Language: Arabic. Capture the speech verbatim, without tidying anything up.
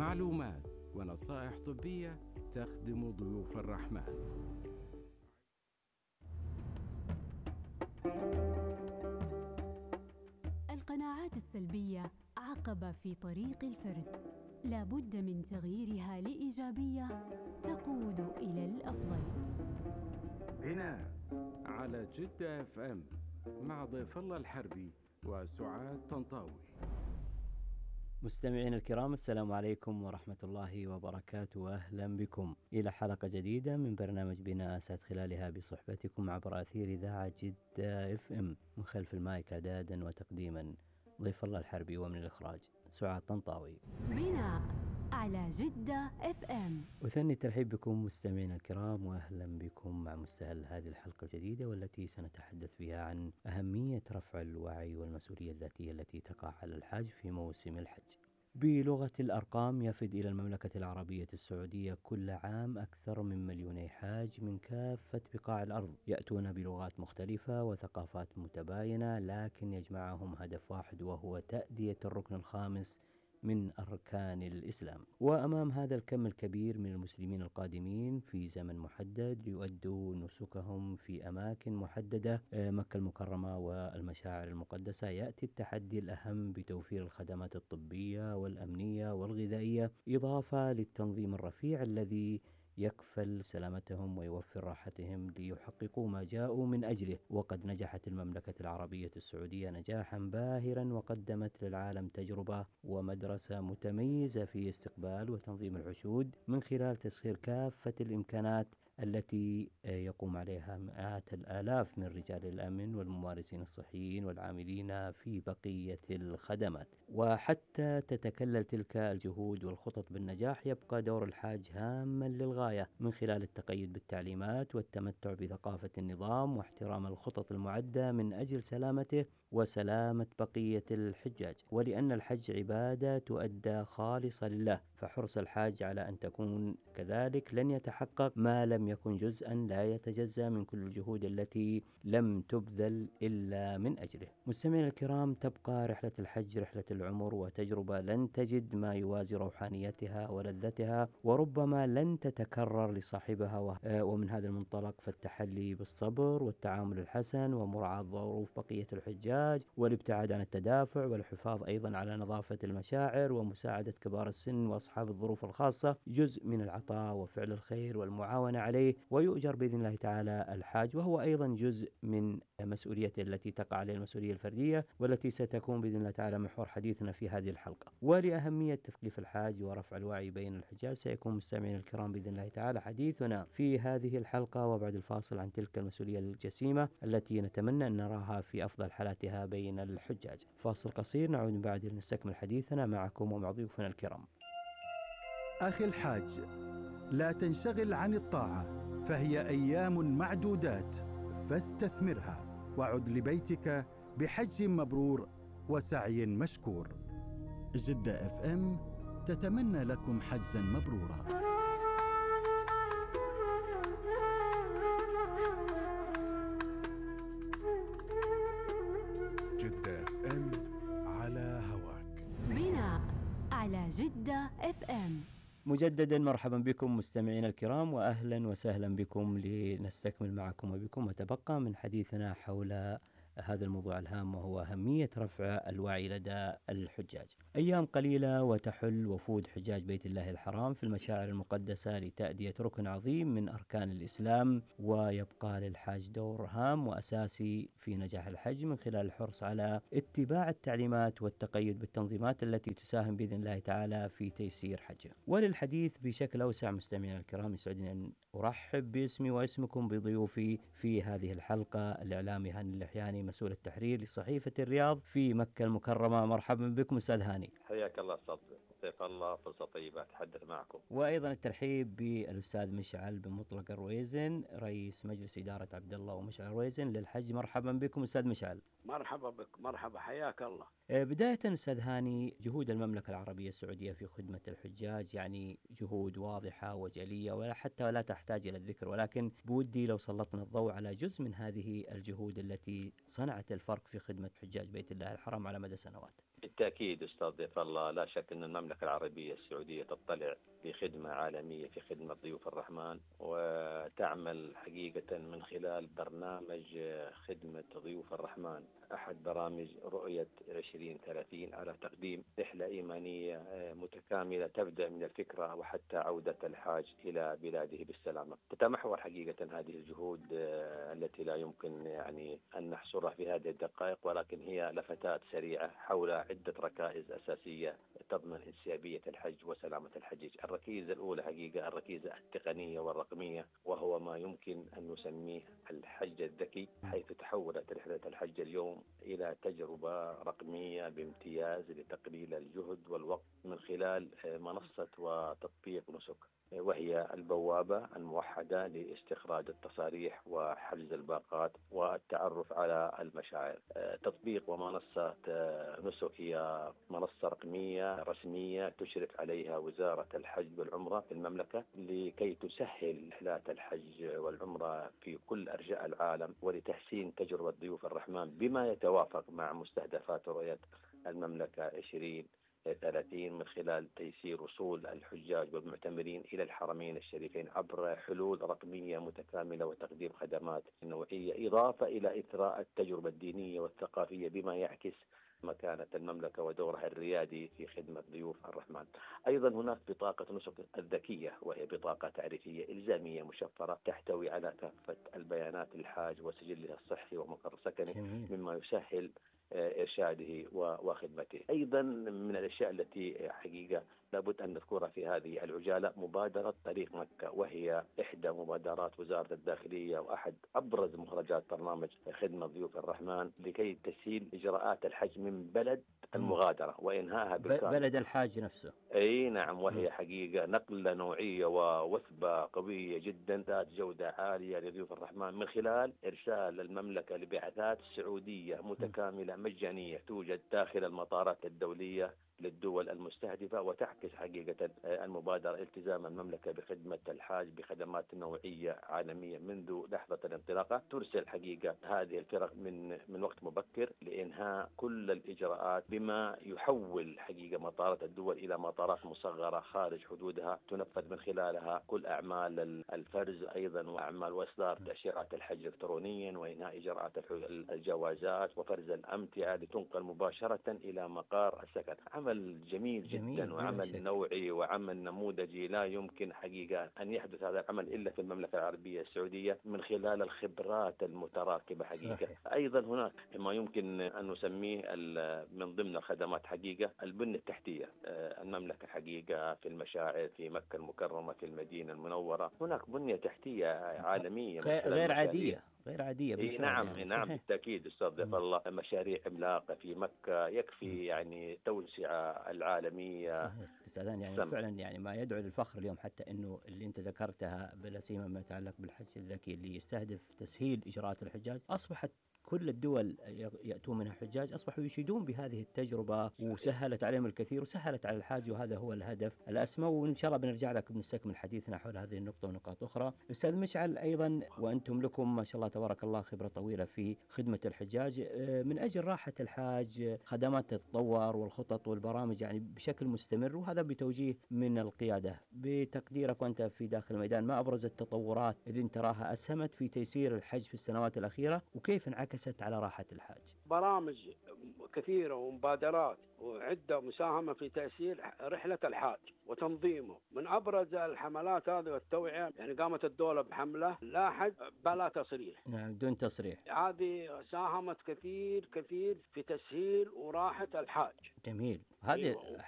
معلومات ونصائح طبية تخدم ضيوف الرحمن. القناعات السلبية عقبة في طريق الفرد، لا بد من تغييرها لإيجابية تقود إلى الأفضل. بناء على جدة اف ام مع ضيف الله الحربي وسعاد طنطاوي. مستمعين الكرام، السلام عليكم ورحمة الله وبركاته، وأهلا بكم إلى حلقة جديدة من برنامج بناء أسعد خلالها بصحبتكم عبر أثير إذاعة جدة اف ام. من خلف المايك إعدادا وتقديما ضيف الله الحربي، ومن الإخراج سعاد طنطاوي. بناء على جدة اف ام. أثني الترحيب بكم مستمعين الكرام، وأهلا بكم مع مستهل هذه الحلقة الجديدة، والتي سنتحدث فيها عن أهمية رفع الوعي والمسؤولية الذاتية التي تقع على الحاج في موسم الحج. بلغة الأرقام، يفد إلى المملكة العربية السعودية كل عام أكثر من مليوني حاج من كافة بقاع الأرض، يأتون بلغات مختلفة وثقافات متباينة، لكن يجمعهم هدف واحد، وهو تأدية الركن الخامس من أركان الإسلام. وأمام هذا الكم الكبير من المسلمين القادمين في زمن محدد ليؤدوا نسكهم في أماكن محددة، مكة المكرمة والمشاعر المقدسة، يأتي التحدي الأهم بتوفير الخدمات الطبية والأمنية والغذائية، إضافة للتنظيم الرفيع الذي يكفل سلامتهم ويوفر راحتهم ليحققوا ما جاءوا من أجله. وقد نجحت المملكة العربية السعودية نجاحا باهرا، وقدمت للعالم تجربة ومدرسة متميزة في استقبال وتنظيم الحشود من خلال تسخير كافة الإمكانات التي يقوم عليها مئات الآلاف من رجال الأمن والممارسين الصحيين والعاملين في بقية الخدمات. وحتى تتكلل تلك الجهود والخطط بالنجاح، يبقى دور الحاج هاما للغاية من خلال التقيد بالتعليمات والتمتع بثقافة النظام واحترام الخطط المعدة من أجل سلامته وسلامة بقية الحجاج. ولأن الحج عبادة تؤدى خالصة لله، فحرص الحاج على أن تكون كذلك لن يتحقق ما لم يكن جزءا لا يتجزأ من كل الجهود التي لم تبذل إلا من أجله. مستمعين الكرام، تبقى رحلة الحج رحلة العمر وتجربة لن تجد ما يوازي روحانيتها ولذتها، وربما لن تتكرر لصاحبها. ومن هذا المنطلق فالتحلي بالصبر والتعامل الحسن ومراعاة ظروف بقية الحجاج والابتعاد عن التدافع والحفاظ أيضا على نظافة المشاعر ومساعدة كبار السن وأصحاب الظروف الخاصة جزء من العطاء وفعل الخير والمعاونة عليه، ويؤجر بإذن الله تعالى الحاج، وهو أيضا جزء من مسؤوليته التي تقع عليه المسؤولية الفردية، والتي ستكون بإذن الله تعالى محور حديثنا في هذه الحلقة. ولأهمية تثقيف الحاج ورفع الوعي بين الحجاج، سيكون مستمعين الكرام بإذن الله تعالى حديثنا في هذه الحلقة وبعد الفاصل عن تلك المسؤولية الجسيمة التي نتمنى أن نراها في أفضل حالاتها بين الحجاج. فاصل قصير، نعود من بعد لنستكمل حديثنا معكم ومع ضيوفنا الكرام. أخي الحاج، لا تنشغل عن الطاعة، فهي أيام معدودات فاستثمرها، وعد لبيتك بحج مبرور وسعي مشكور. جدة اف ام تتمنى لكم حجا مبرورا. جدة اف ام على هواك. بناء على جدة اف ام. مجددا مرحبا بكم مستمعين الكرام، وأهلا وسهلا بكم لنستكمل معكم وبكم وتبقى من حديثنا حول هذا الموضوع الهام، وهو أهمية رفع الوعي لدى الحجاج. أيام قليلة وتحل وفود حجاج بيت الله الحرام في المشاعر المقدسة لتأدية ركن عظيم من أركان الإسلام، ويبقى للحاج دور هام وأساسي في نجاح الحج من خلال الحرص على اتباع التعليمات والتقيد بالتنظيمات التي تساهم بإذن الله تعالى في تيسير حجه. وللحديث بشكل أوسع مستمعين الكرام، يسعدني أن أرحب باسمي واسمكم بضيوفي في هذه الحلقة الإعلامي هاني اللحياني، مسؤول التحرير لصحيفة الرياض في مكة المكرمة. مرحبا بكم أستاذ هاني. حياك الله أستاذ ضيف الله، فرصة طيبة أتحدث معكم. وأيضا الترحيب بالأستاذ مشعل بن مطلق الرويزن، رئيس مجلس إدارة عبد الله ومشعل الرويزن للحج. مرحبا بكم أستاذ مشعل. مرحبا بك، مرحبا، حياك الله. بداية أستاذ هاني، جهود المملكة العربية السعودية في خدمة الحجاج يعني جهود واضحة وجلية ولا حتى ولا تحتاج إلى الذكر، ولكن بودي لو سلطنا الضوء على جزء من هذه الجهود التي صنعت الفرق في خدمة حجاج بيت الله الحرام على مدى سنوات. بالتأكيد أستاذ ضيف الله، لا شك أن المملكة المملكة العربية السعودية تطلع بخدمة عالمية في خدمة ضيوف الرحمن، وتعمل حقيقة من خلال برنامج خدمة ضيوف الرحمن، أحد برامج رؤية عشرين ثلاثين، على تقديم رحلة إيمانية متكاملة تبدأ من الفكرة وحتى عودة الحاج إلى بلاده بالسلامة. تتمحور حقيقة هذه الجهود التي لا يمكن يعني أن نحصرها في هذه الدقائق، ولكن هي لفتات سريعة حول عدة ركائز أساسية تضمن انسيابية الحج وسلامة الحجيج. الركيزة الأولى حقيقة الركيزة التقنية والرقمية، وهو ما يمكن أن نسميه الحج الذكي، حيث تحولت رحلة الحج اليوم إلى تجربة رقمية بامتياز لتقليل الجهد والوقت من خلال منصة وتطبيق نسك، وهي البوابة الموحدة لاستخراج التصاريح وحجز الباقات والتعرف على المشاعر. تطبيق ومنصة نسك هي منصة رقمية رسمية تشرف عليها وزارة الحج والعمرة في المملكة لكي تسهل رحلات الحج والعمرة في كل أرجاء العالم، ولتحسين تجربة ضيوف الرحمن بما يتوافق مع مستهدفات رؤية المملكة عشرين ثلاثين، من خلال تيسير وصول الحجاج والمعتمرين إلى الحرمين الشريفين عبر حلول رقمية متكاملة وتقديم خدمات نوعية، إضافة إلى إثراء التجربة الدينية والثقافية بما يعكس مكانة المملكة ودورها الريادي في خدمة ضيوف الرحمن. أيضا هناك بطاقة نسك الذكية، وهي بطاقة تعريفية إلزامية مشفرة تحتوي على كافة البيانات الحاج وسجله الصحي ومقر سكنه، مما يسهل إرشاده وخدمته. أيضا من الأشياء التي حقيقة لابد أن نذكرها في هذه العجالة مبادرة طريق مكة، وهي إحدى مبادرات وزارة الداخلية وأحد أبرز مخرجات برنامج خدمة ضيوف الرحمن لكي تسهيل إجراءات الحج من بلد المغادرة وإنهائها بالكامل. بلد الحاج نفسه. أي نعم، وهي حقيقة نقلة نوعية ووثبة قوية جدا ذات جودة عالية لضيوف الرحمن من خلال إرسال المملكة لبعثات سعودية متكاملة مجانية توجد داخل المطارات الدولية للدول المستهدفة، وتعكس حقيقة المبادرة التزام المملكة بخدمة الحاج بخدمات نوعية عالمية منذ لحظة الانطلاقة. ترسل حقيقة هذه الفرق من من وقت مبكر لإنهاء كل الإجراءات، بما يحول حقيقة مطارات الدول إلى مطارات مصغرة خارج حدودها تنفذ من خلالها كل أعمال الفرز، أيضا وأعمال وإصدار تأشيرات الحج إلكترونيا، وإنهاء إجراءات الجوازات وفرز الأمتعة لتنقل مباشرة إلى مقار السكن. عمل جميل, جميل جدا وعمل نوعي وعمل نموذجي لا يمكن حقيقة أن يحدث هذا العمل إلا في المملكة العربية السعودية من خلال الخبرات المتراكبة حقيقة. صحيح. أيضا هناك ما يمكن أن نسميه من ضمن الخدمات حقيقة البنية التحتية. المملكة حقيقة في المشاعر، في مكة المكرمة، في المدينة المنورة، هناك بنية تحتية عالمية غير عادية غير عادية بالفعل. نعم يعني. نعم بالتأكيد أستاذ ضيف الله، مشاريع عملاقة في مكة يكفي يعني توسعة العالمية. صحيح. استاذان يعني سم. فعلا يعني ما يدعو للفخر اليوم، حتى انه اللي انت ذكرتها بلا سيما ما يتعلق بالحج الذكي اللي يستهدف تسهيل اجراءات الحجاج، اصبحت كل الدول يأتون منها حجاج أصبحوا يشيدون بهذه التجربة، وسهلت عليهم الكثير وسهلت على الحاج، وهذا هو الهدف الأسمى. وإن شاء الله بنرجع لك بنستكمل حديثنا حول هذه النقطة ونقاط أخرى. أستاذ مشعل، أيضا وأنتم لكم ما شاء الله تبارك الله خبرة طويلة في خدمة الحجاج، من أجل راحة الحاج خدمات تتطور والخطط والبرامج يعني بشكل مستمر، وهذا بتوجيه من القيادة. بتقديرك وأنت في داخل الميدان، ما أبرز التطورات اللي انت راها أسهمت في تيسير الحج في السنوات الأخيرة، وكيف انعكست على راحة الحاج؟ برامج كثيرة ومبادرات وعدة مساهمة في تأسيس رحلة الحاج وتنظيمه. من أبرز الحملات هذه والتوعية يعني قامت الدولة بحملة لا حج بلا تصريح. نعم، بدون تصريح. هذه ساهمت كثير كثير في تسهيل وراحة الحاج. جميل. هذه